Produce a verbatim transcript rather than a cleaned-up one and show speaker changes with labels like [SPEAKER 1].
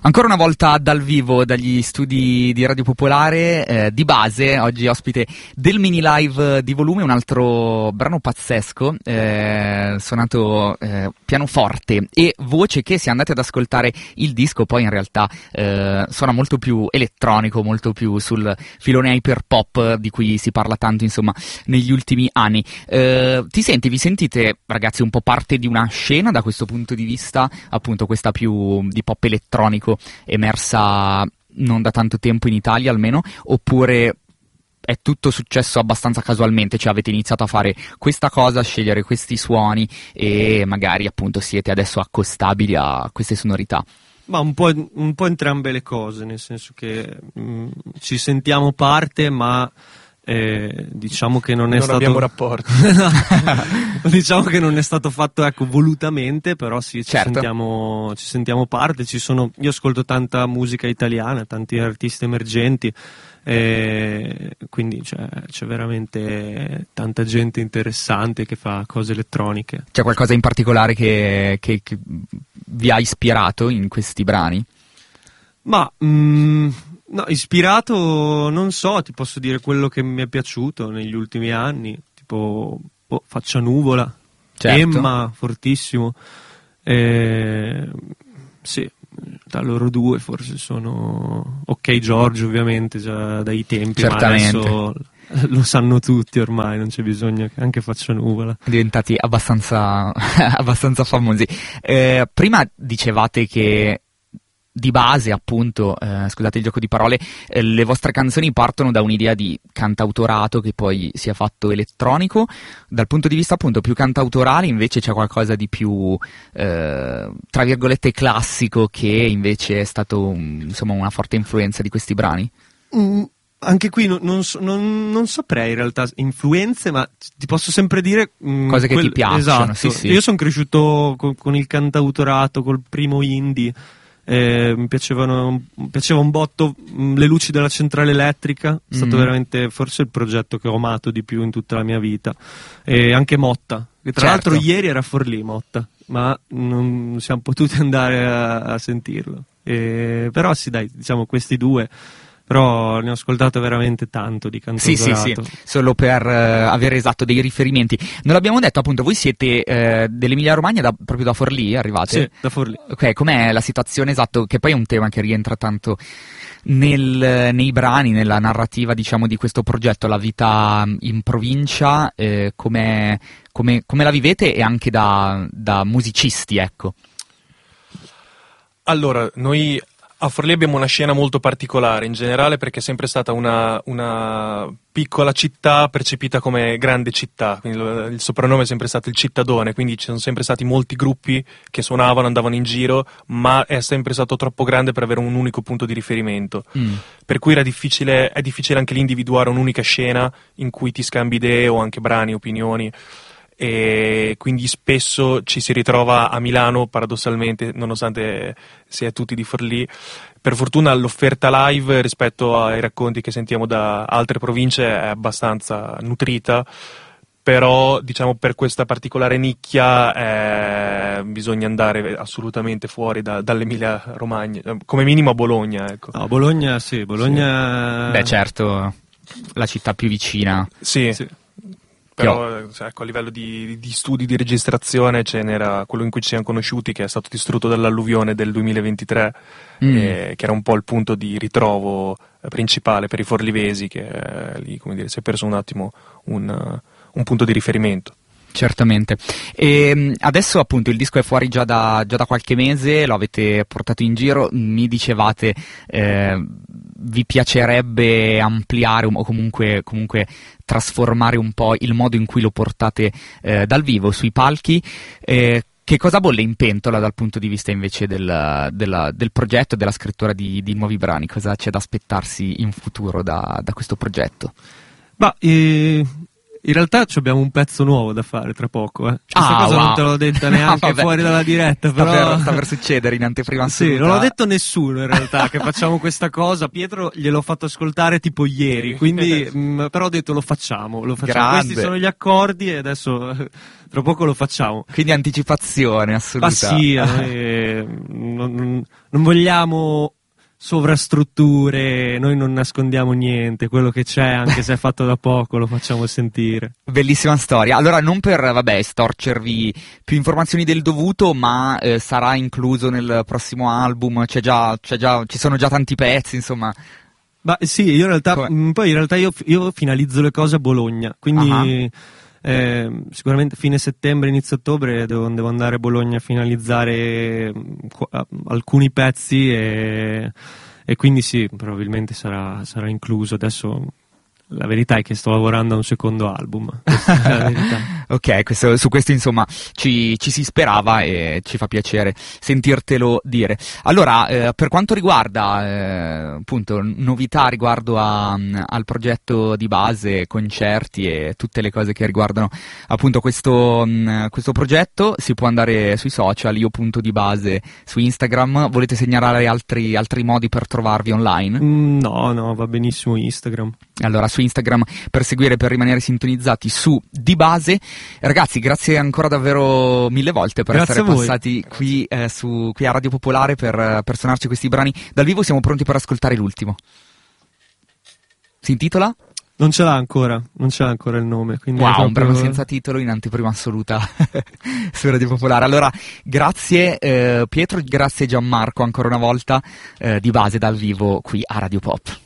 [SPEAKER 1] Ancora una volta dal vivo dagli studi di Radio Popolare, eh, di base, oggi ospite del mini live di volume, un altro brano pazzesco, eh, suonato eh, pianoforte e voce, che se andate ad ascoltare il disco poi in realtà eh, suona molto più elettronico, molto più sul filone hyper pop di cui si parla tanto insomma negli ultimi anni. Eh, ti senti, vi sentite ragazzi un po' parte di una scena da questo punto di vista, appunto questa più di pop elettronico emersa non da tanto tempo in Italia almeno, oppure è tutto successo abbastanza casualmente, cioè avete iniziato a fare questa cosa, a scegliere questi suoni e magari appunto siete adesso accostabili a queste sonorità?
[SPEAKER 2] Ma un po', un po' entrambe le cose, nel senso che mh, ci sentiamo parte, ma Eh, diciamo che non è
[SPEAKER 3] non
[SPEAKER 2] stato
[SPEAKER 3] abbiamo rapporti
[SPEAKER 2] diciamo che non è stato fatto ecco volutamente, però sì, ci,
[SPEAKER 1] certo.
[SPEAKER 2] sentiamo, ci sentiamo parte. Ci sono, io ascolto tanta musica italiana, tanti artisti emergenti, eh, quindi c'è, c'è veramente tanta gente interessante che fa cose elettroniche.
[SPEAKER 1] C'è qualcosa in particolare che, che, che vi ha ispirato in questi brani?
[SPEAKER 2] Ma mh, no, ispirato non so, ti posso dire quello che mi è piaciuto negli ultimi anni, tipo oh, Faccia Nuvola,
[SPEAKER 1] certo.
[SPEAKER 2] Emma, fortissimo, eh, sì, da loro due forse sono Ok Giorgio, ovviamente già dai tempi,
[SPEAKER 1] certamente.
[SPEAKER 2] Ma adesso lo sanno tutti ormai, non c'è bisogno che anche Faccia Nuvola.
[SPEAKER 1] Diventati abbastanza, abbastanza famosi. Eh, prima dicevate che di base, appunto, eh, scusate il gioco di parole, eh, le vostre canzoni partono da un'idea di cantautorato che poi si è fatto elettronico. Dal punto di vista appunto più cantautorale invece c'è qualcosa di più eh, tra virgolette classico, che invece è stato un, insomma una forte influenza di questi brani?
[SPEAKER 2] Mm. Anche qui non, non, so, non, non saprei in realtà influenze, ma ti posso sempre dire mh,
[SPEAKER 1] cose che
[SPEAKER 2] quel,
[SPEAKER 1] ti piacciono.
[SPEAKER 2] Esatto.
[SPEAKER 1] Sì, sì.
[SPEAKER 2] Io sono cresciuto con, con il cantautorato, col primo indie. Eh, mi piacevano, mi piaceva un botto mh, le luci della centrale elettrica, è stato
[SPEAKER 1] mm.
[SPEAKER 2] veramente forse il progetto che ho amato di più in tutta la mia vita. E anche Motta, che tra
[SPEAKER 1] certo.
[SPEAKER 2] l'altro ieri era a Forlì Motta, ma non siamo potuti andare a, a sentirlo. E, però sì, dai, diciamo questi due. Però ne ho ascoltato veramente tanto di cantautorato.
[SPEAKER 1] Sì, sì, sì, solo per uh, avere esatto dei riferimenti. Non l'abbiamo detto, appunto, voi siete uh, dell'Emilia Romagna, da, proprio da Forlì, arrivate?
[SPEAKER 2] Sì, da Forlì.
[SPEAKER 1] Ok, com'è la situazione, esatto, che poi è un tema che rientra tanto nel, nei brani, nella narrativa, diciamo, di questo progetto, la vita in provincia, eh, come come la vivete e anche da, da musicisti, ecco?
[SPEAKER 3] Allora, noi a Forlì abbiamo una scena molto particolare in generale, perché è sempre stata una, una piccola città percepita come grande città, quindi lo, il soprannome è sempre stato il cittadone, quindi ci sono sempre stati molti gruppi che suonavano, andavano in giro, ma è sempre stato troppo grande per avere un unico punto di riferimento, mm. per cui era difficile, è difficile anche lì individuare un'unica scena in cui ti scambi idee o anche brani, opinioni. E quindi spesso ci si ritrova a Milano, paradossalmente, nonostante si è tutti di Forlì. Per fortuna l'offerta live rispetto ai racconti che sentiamo da altre province è abbastanza nutrita, però diciamo per questa particolare nicchia eh, bisogna andare assolutamente fuori da, dall'Emilia Romagna, come minimo a Bologna, ecco.
[SPEAKER 2] No, Bologna sì, Bologna...
[SPEAKER 1] Sì. Beh certo, la città più vicina.
[SPEAKER 3] Sì,
[SPEAKER 2] sì.
[SPEAKER 3] Però ecco, a livello di, di studi di registrazione ce n'era quello in cui ci siamo conosciuti, che è stato distrutto dall'alluvione del duemilaventitré, mm. eh, che era un po' il punto di ritrovo eh, principale per i forlivesi, che eh, lì, come dire, si è perso un attimo un, uh, un punto di riferimento.
[SPEAKER 1] Certamente. E adesso appunto il disco è fuori già da, già da qualche mese, lo avete portato in giro, mi dicevate eh, vi piacerebbe ampliare o comunque, comunque trasformare un po' il modo in cui lo portate eh, dal vivo sui palchi. Eh, che cosa bolle in pentola dal punto di vista invece del, della, del progetto e della scrittura di, di nuovi brani? Cosa c'è da aspettarsi in futuro da, da questo progetto?
[SPEAKER 2] Ma eh... in realtà abbiamo un pezzo nuovo da fare tra poco, eh. Questa
[SPEAKER 1] ah,
[SPEAKER 2] cosa
[SPEAKER 1] wow.
[SPEAKER 2] non te l'ho detta neanche
[SPEAKER 1] no,
[SPEAKER 2] fuori dalla diretta,
[SPEAKER 1] sta
[SPEAKER 2] però
[SPEAKER 1] per, sta per succedere in anteprima assoluta.
[SPEAKER 2] Sì, non l'ho detto nessuno in realtà che facciamo questa cosa. Pietro gliel'ho fatto ascoltare tipo ieri, quindi mh, però ho detto lo facciamo, lo facciamo.
[SPEAKER 1] Grande.
[SPEAKER 2] Questi sono gli accordi e adesso tra poco lo facciamo.
[SPEAKER 1] Quindi anticipazione assoluta.
[SPEAKER 2] Ma sì, eh, non, non vogliamo sovrastrutture, noi non nascondiamo niente, quello che c'è, anche se è fatto da poco, lo facciamo sentire.
[SPEAKER 1] Bellissima storia. Allora, non per, vabbè, storcervi più informazioni del dovuto, ma eh, sarà incluso nel prossimo album, c'è già, c'è già, ci sono già tanti pezzi, insomma.
[SPEAKER 2] Beh, sì, io in realtà, mh, poi in realtà io, io finalizzo le cose a Bologna, quindi uh-huh. eh, sicuramente fine settembre, inizio ottobre devo, devo andare a Bologna a finalizzare qu- alcuni pezzi e, e quindi sì, probabilmente sarà, sarà incluso. Adesso la verità è che sto lavorando a un secondo album. Questa è la verità.
[SPEAKER 1] Ok, questo, su questo insomma ci, ci si sperava e ci fa piacere sentirtelo dire. Allora, eh, per quanto riguarda eh, appunto novità riguardo a, al progetto di base, concerti e tutte le cose che riguardano appunto questo, mh, questo progetto, si può andare sui social, io punto di base su Instagram. Volete segnalare altri, altri modi per trovarvi online?
[SPEAKER 2] Mm, no, no, va benissimo Instagram.
[SPEAKER 1] Allora, su Instagram per seguire, per rimanere sintonizzati su Di Base. Ragazzi, grazie ancora davvero mille volte per
[SPEAKER 2] grazie
[SPEAKER 1] essere passati qui, eh, su, qui a Radio Popolare per, per suonarci questi brani dal vivo. Siamo pronti per ascoltare l'ultimo. Si intitola?
[SPEAKER 2] Non ce l'ha ancora, non ce l'ha ancora il nome. Quindi
[SPEAKER 1] wow,
[SPEAKER 2] proprio...
[SPEAKER 1] un brano senza titolo in anteprima assoluta su Radio Popolare. Allora, grazie eh, Pietro, grazie Gianmarco ancora una volta, eh, Di Base dal vivo qui a Radio Pop.